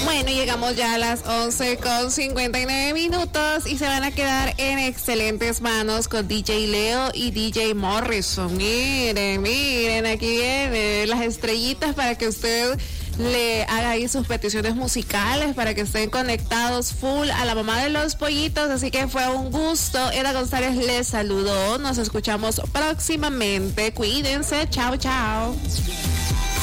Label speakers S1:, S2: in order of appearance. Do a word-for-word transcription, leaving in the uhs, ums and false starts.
S1: Bueno, llegamos ya a las once con cincuenta y nueve minutos y se van a quedar en excelentes manos con D J Leo y D J Morrison. Miren, miren, aquí vienen las estrellitas para que usted le haga ahí sus peticiones musicales, para que estén conectados full a la mamá de los pollitos. Así que fue un gusto. Eda González les saludó. Nos escuchamos próximamente. Cuídense. Chao, chao.